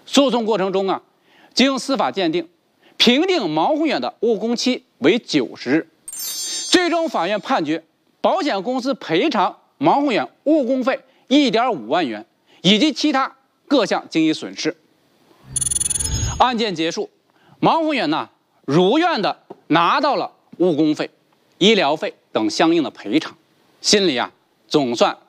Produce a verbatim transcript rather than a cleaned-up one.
诉讼过程中啊，经司法鉴定，评定毛宏远的误工期为九十日。最终法院判决保险公司赔偿毛宏远误工费一点五万元，以及其他各项经济损失。案件结束，毛宏远呢如愿的拿到了误工费、医疗费等相应的赔偿，心里啊总算